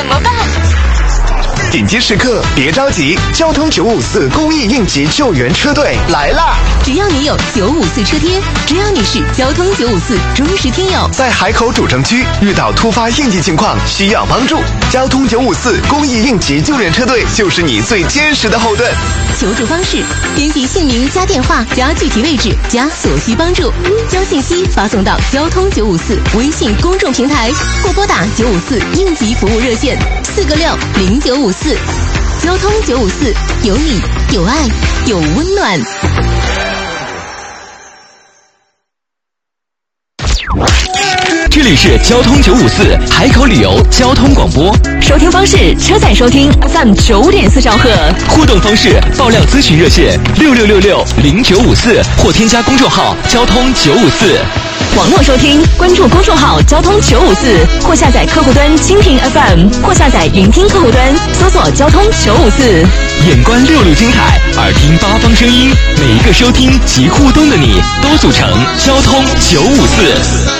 怎么办？ 紧急时刻别着急，交通954公益应急救援车队来啦！ 只要你有954车贴，只要你是交通954忠实听友， 在海口主城区遇到突发应急情况需要帮助，交通954公益应急救援车队就是你最坚实的后盾。 求助方式：编辑姓名加电话加具体位置加所需帮助，将信息发送到交通954微信公众平台，或拨打954应急服务热线4个6 0954。交通954，有你，有爱，有温暖。 这里是交通954海口旅游交通广播， 收听方式：车载收听 FM 9.4兆赫。 互动方式：爆料咨询热线66660954，或添加公众号交通954。 网络收听，关注公众号交通954，或下载客户端蜻蜓 FM， 或下载云听客户端，搜索交通954。 眼观六路精彩，耳听八方声音，每一个收听及互动的你，都组成交通954。